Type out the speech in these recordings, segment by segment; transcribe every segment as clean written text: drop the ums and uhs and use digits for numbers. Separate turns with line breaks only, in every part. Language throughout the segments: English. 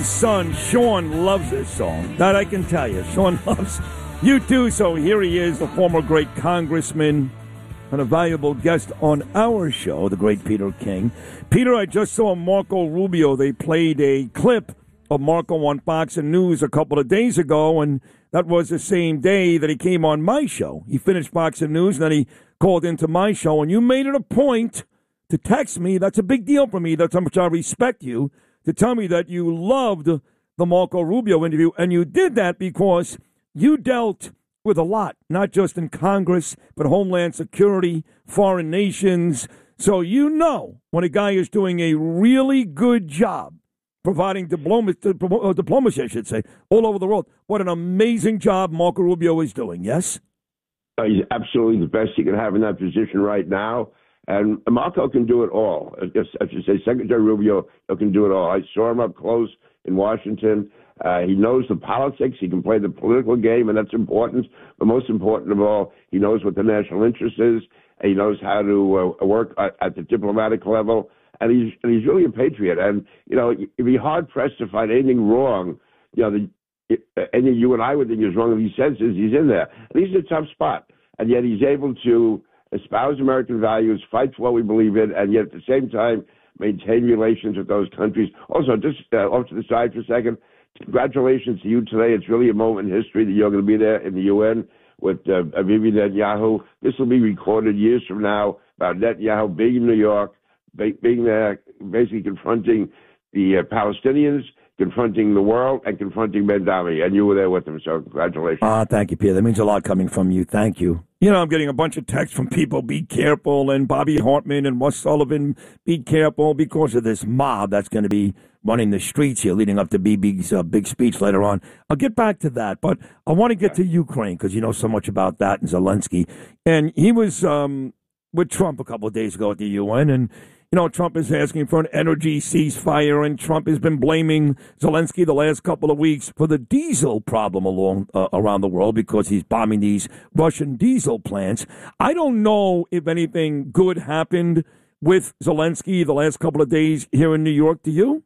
son, Sean, loves this song. That I can tell you. Sean loves you too. So here he is, the former great congressman and a valuable guest on our show, the great Peter King. Peter, I just saw Marco Rubio. They played a clip of Marco on Fox and News a couple of days ago, and that was the same day that he came on my show. He finished Fox and News, and then he called into my show, and you made it a point to text me. That's a big deal for me. That's how much I respect you, to tell me that you loved the Marco Rubio interview, and you did that because you dealt with a lot, not just in Congress, but Homeland Security, foreign nations. So you know when a guy is doing a really good job providing diplomacy, I should say, all over the world. What an amazing job Marco Rubio is doing, yes?
He's absolutely the best he can have in that position right now. And Marco can do it all. I should say Secretary Rubio can do it all. I saw him up close in Washington. He knows the politics. He can play the political game, and that's important. But most important of all, he knows what the national interest is. And he knows how to work at the diplomatic level. And he's really a patriot. And, you know, it'd be hard-pressed to find anything wrong. You know, anything you and I would think is wrong if he says he's in there. And he's in a tough spot. And yet he's able to espouse American values, fight for what we believe in, and yet at the same time maintain relations with those countries. Also, just off to the side for a second, congratulations to you today. It's really a moment in history that you're going to be there in the UN with Bibi Netanyahu. This will be recorded years from now about Netanyahu being in New York, being there, basically confronting the Palestinians, confronting the world, and confronting Ben Dami. And you were there with him, so congratulations.
Thank you, Peter. That means a lot coming from you. Thank you. You know, I'm getting a bunch of texts from people, be careful, and Bobby Hartman and Russ Sullivan, be careful because of this mob that's going to be running the streets here leading up to Bibi's big speech later on. I'll get back to that, but I want to get to Ukraine because you know so much about that and Zelensky. And he was with Trump a couple of days ago at the UN, and you know, Trump is asking for an energy ceasefire, and Trump has been blaming Zelensky the last couple of weeks for the diesel problem around the world because he's bombing these Russian diesel plants. I don't know if anything good happened with Zelensky the last couple of days here in New York. Do you?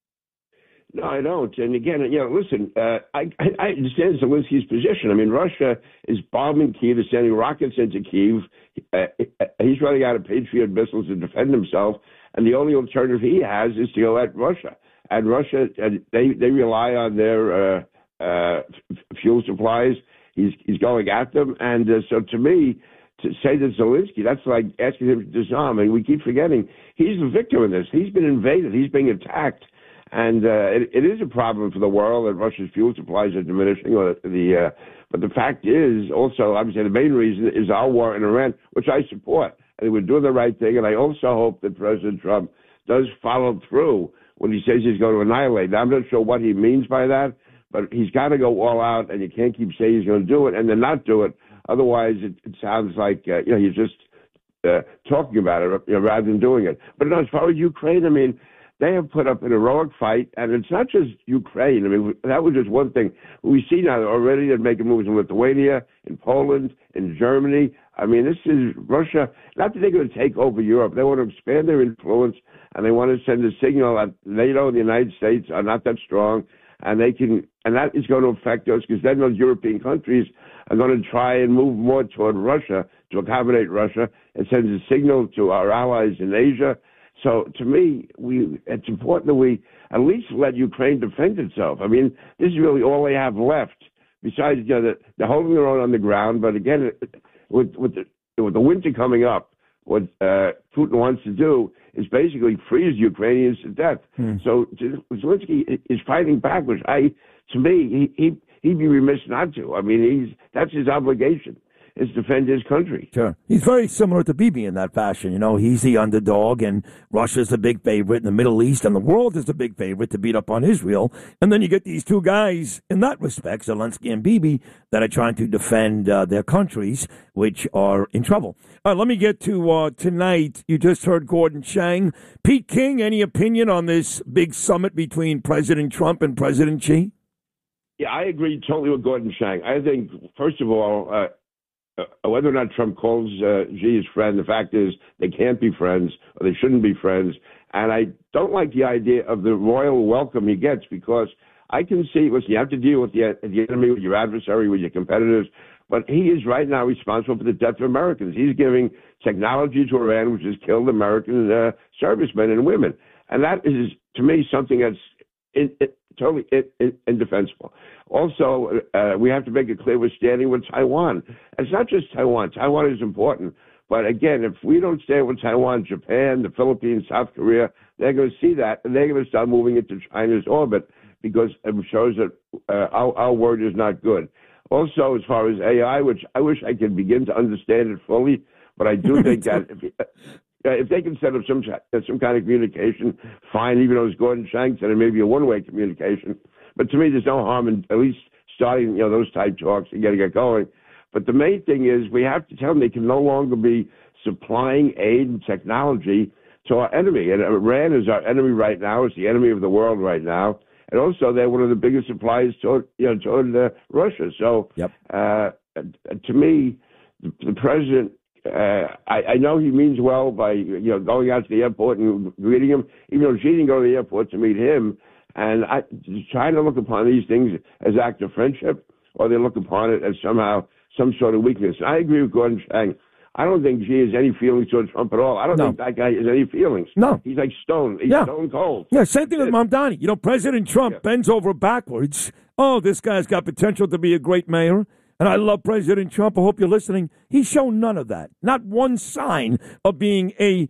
No, I don't. And again, you know, listen, I understand Zelensky's position. I mean, Russia is bombing Kyiv, is sending rockets into Kyiv. He's running out of Patriot missiles to defend himself, and the only alternative he has is to go at Russia. And Russia, they rely on their fuel supplies. He's going at them, and so to me, to say that Zelensky, that's like asking him to disarm. And we keep forgetting he's the victim in this. He's been invaded. He's being attacked. And it is a problem for the world that Russia's fuel supplies are diminishing. But the fact is, also, obviously, the main reason is our war in Iran, which I support. I think we're doing the right thing, and I also hope that President Trump does follow through when he says he's going to annihilate. Now, I'm not sure what he means by that, but he's got to go all out, and you can't keep saying he's going to do it and then not do it. Otherwise, it sounds like he's just talking about it rather than doing it. But as far as Ukraine, I mean, they have put up an heroic fight, and it's not just Ukraine. I mean, that was just one thing. We see now already they're making moves in Lithuania, in Poland, in Germany. I mean, this is Russia. Not that they're going to take over Europe. They want to expand their influence, and they want to send a signal that NATO and the United States are not that strong, and that is going to affect us because then those European countries are going to try and move more toward Russia to accommodate Russia. It sends a signal to our allies in Asia. So to me, it's important that we at least let Ukraine defend itself. I mean, this is really all they have left. Besides, they're holding their own on the ground. But again, with the winter coming up, what Putin wants to do is basically freeze Ukrainians to death. So Zelensky is fighting back, which to me, he'd be remiss not to. I mean, that's his obligation. Is defend his country.
Sure. He's very similar to Bibi in that fashion. You know, he's the underdog, and Russia's the big favorite in the Middle East, and the world is the big favorite to beat up on Israel. And then you get these two guys, in that respect, Zelensky and Bibi, that are trying to defend their countries, which are in trouble. All right, let me get to tonight. You just heard Gordon Chang. Pete King, any opinion on this big summit between President Trump and President Xi?
Yeah, I agree totally with Gordon Chang. I think, first of all, whether or not Trump calls Xi his friend, the fact is they can't be friends or they shouldn't be friends. And don't like the idea of the royal welcome he gets, because I can see, listen, you have to deal with the enemy, with your adversary, with your competitors, but he is right now responsible for the death of Americans. He's giving technology to Iran, which has killed American servicemen and women. And that is, to me, something that's totally indefensible. Also, we have to make it clear we're standing with Taiwan. It's not just Taiwan. Taiwan is important. But again, if we don't stand with Taiwan, Japan, the Philippines, South Korea, they're going to see that, and they're going to start moving into China's orbit, because it shows that our word is not good. Also, as far as AI, which I wish I could begin to understand it fully, but I do think that if they can set up some kind of communication, fine, even though as Gordon Chang said, it may be a one-way communication. But to me, there's no harm in at least starting, those type talks and getting it going. But the main thing is we have to tell them they can no longer be supplying aid and technology to our enemy. And Iran is our enemy right now. It's the enemy of the world right now. And also, they're one of the biggest suppliers toward Russia. So, to me, the president, I know he means well by going out to the airport and greeting him, even though she didn't go to the airport to meet him. And trying to look upon these things as act of friendship, or they look upon it as somehow some sort of weakness. I agree with Gordon Chang. I don't think Xi has any feelings towards Trump at all. I don't think that guy has any feelings.
No.
He's like stone. He's stone cold.
Yeah, same thing with Mamdani. President Trump bends over backwards. Oh, this guy's got potential to be a great mayor. And I love President Trump. I hope you're listening. He's shown none of that. Not one sign of being a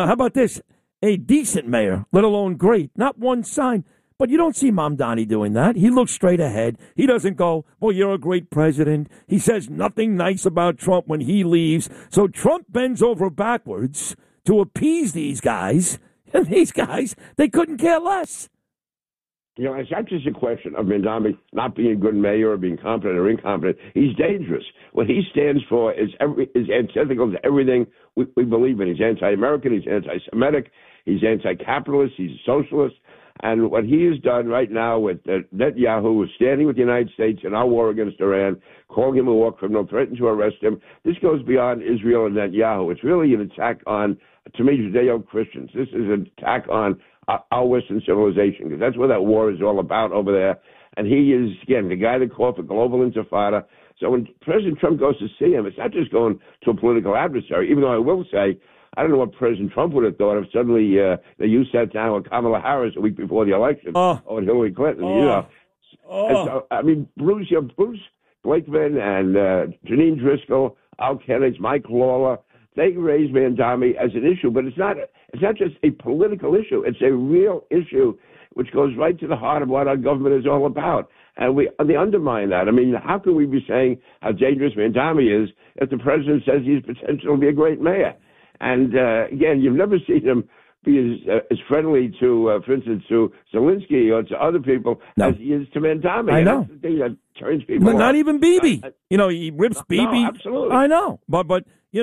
decent mayor, let alone great. Not one sign. But you don't see Mamdani doing that. He looks straight ahead. He doesn't go, well, you're a great president. He says nothing nice about Trump when he leaves. So Trump bends over backwards to appease these guys. And these guys, they couldn't care less.
It's not just a question of Mamdani not being a good mayor or being competent or incompetent. He's dangerous. What he stands for is antithetical to everything we believe in. He's anti-American. He's anti-Semitic. He's anti-capitalist. He's a socialist. And what he has done right now with Netanyahu, who is standing with the United States in our war against Iran, calling him a war criminal, threatening to arrest him, this goes beyond Israel and Netanyahu. It's really an attack on, to me, Judeo-Christians. This is an attack on our Western civilization, because that's what that war is all about over there. And he is, again, the guy that called for global intifada. So when President Trump goes to see him, it's not just going to a political adversary, even though I will say, I don't know what President Trump would have thought if suddenly you sat down with Kamala Harris a week before the election, or Hillary Clinton. And so, Bruce Blakeman and Janine Driscoll, Al Kennedy, Mike Lawler, they raised Mamdani as an issue, but it's not just a political issue. It's a real issue which goes right to the heart of what our government is all about. And they undermine that. How can we be saying how dangerous Mamdani is if the president says he's potential to be a great mayor? And again, you've never seen him be as friendly to, for instance, to Zelensky or to other people as he is to Mamdani.
I know.
That's the thing that turns people off.
Not even Bibi. He rips Bibi.
No, absolutely.
I know. But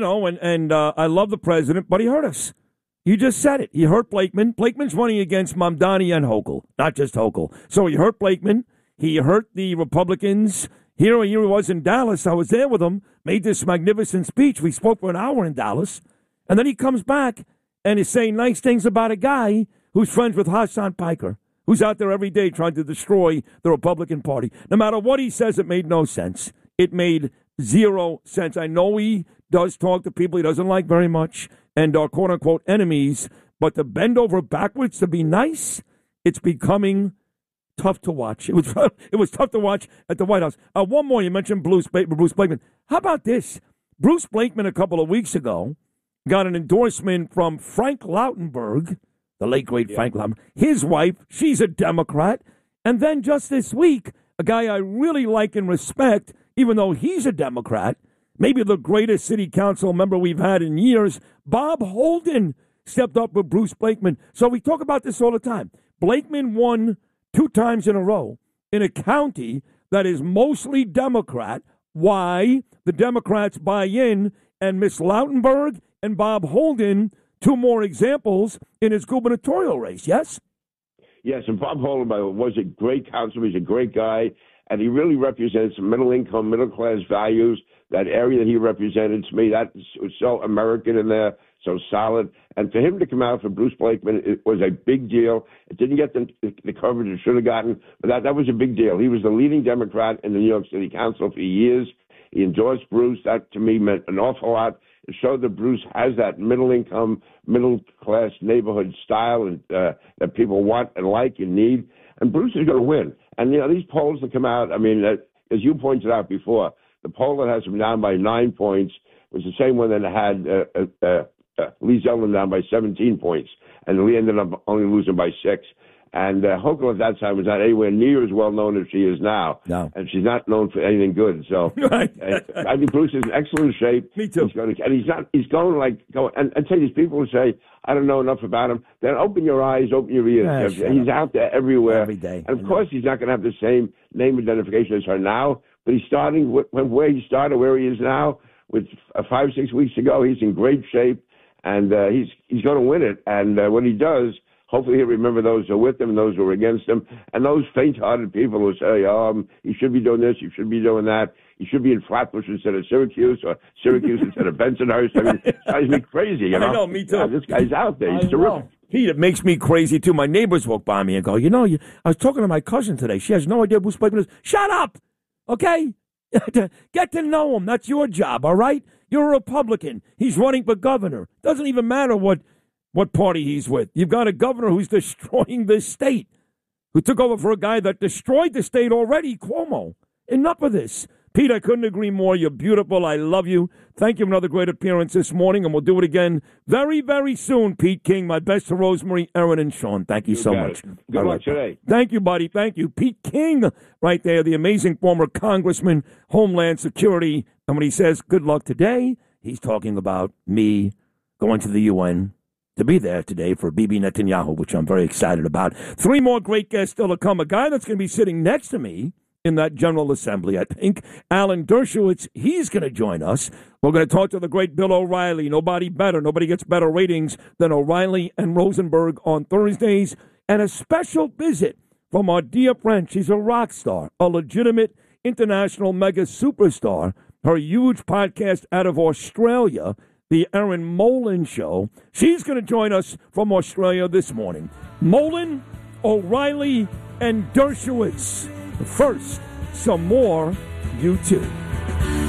I love the president, but he hurt us. You just said it. He hurt Blakeman. Blakeman's running against Mamdani and Hochul, not just Hochul. So he hurt Blakeman. He hurt the Republicans. Here he was in Dallas. I was there with him, made this magnificent speech. We spoke for an hour in Dallas. And then he comes back and is saying nice things about a guy who's friends with Hassan Piker, who's out there every day trying to destroy the Republican Party. No matter what he says, it made no sense. It made zero sense. I know he does talk to people he doesn't like very much and are quote-unquote enemies, but to bend over backwards to be nice, it's becoming tough to watch. It was tough to watch at the White House. One more, you mentioned Bruce Blakeman. How about this? Bruce Blakeman a couple of weeks ago got an endorsement from Frank Lautenberg, the late, great Frank Lautenberg. His wife, she's a Democrat. And then just this week, a guy I really like and respect, even though he's a Democrat, maybe the greatest city council member we've had in years, Bob Holden, stepped up with Bruce Blakeman. So we talk about this all the time. Blakeman won 2 times in a row in a county that is mostly Democrat. Why? The Democrats buy in, and Miss Lautenberg and Bob Holden, 2 more examples in his gubernatorial race, yes?
Yes, and Bob Holden was a great councilman. He's a great guy, and he really represents middle-income, middle-class values. That area that he represented, to me, that was so American in there, so solid. And for him to come out for Bruce Blakeman, it was a big deal. It didn't get the coverage it should have gotten, but that was a big deal. He was the leading Democrat in the New York City Council for years. He endorsed Bruce. That, to me, meant an awful lot. It showed that Bruce has that middle-income, middle-class neighborhood style and, that people want and like and need. And Bruce is going to win. And, these polls that come out, I mean, as you pointed out before, the poll that has him down by 9 points was the same one that had Lee Zeldin down by 17 points. And Lee ended up only losing by 6. And Hochul at that time was not anywhere near as well known as she is now.
No.
And she's not known for anything good. So
right.
I think Bruce is in excellent shape.
Me too.
He's going and tell these people who say, I don't know enough about him, then open your eyes, open your ears. He's out there everywhere.
Every day.
And of course he's not going to have the same name identification as her now, but he's starting where he started, where he is now, with 5-6 weeks to go. He's in great shape, and he's going to win it. And when he does, hopefully he'll remember those who are with him and those who are against him, and those faint-hearted people who say, you should be doing this, you should be doing that, you should be in Flatbush instead of Syracuse, or Syracuse instead of Bensonhurst. I mean, it drives me crazy, you know?
I know, me too.
This guy's out there. He's terrific.
Pete, it makes me crazy, too. My neighbors walk by me and go, I was talking to my cousin today. She has no idea Bruce Blakeman is. Shut up, okay? Get to know him. That's your job, all right? You're a Republican. He's running for governor. Doesn't even matter what party he's with. You've got a governor who's destroying this state, who took over for a guy that destroyed the state already, Cuomo. Enough of this. Pete, I couldn't agree more. You're beautiful. I love you. Thank you for another great appearance this morning, and we'll do it again very, very soon, Pete King. My best to Rosemary, Aaron, and Sean. Thank you so much.
Good luck today.
Thank you, buddy. Thank you. Pete King right there, the amazing former Congressman, Homeland Security. And when he says good luck today, he's talking about me going to the UN to be there today for Bibi Netanyahu, which I'm very excited about. 3 more great guests still to come. A guy that's going to be sitting next to me in that General Assembly, I think, Alan Dershowitz, he's going to join us. We're going to talk to the great Bill O'Reilly. Nobody gets better ratings than O'Reilly and Rosenberg on Thursdays. And a special visit from our dear friend. She's a rock star, a legitimate international mega superstar. Her huge podcast out of Australia, The Erin Molan Show. She's going to join us from Australia this morning. Molan, O'Reilly, and Dershowitz. First, some more U2.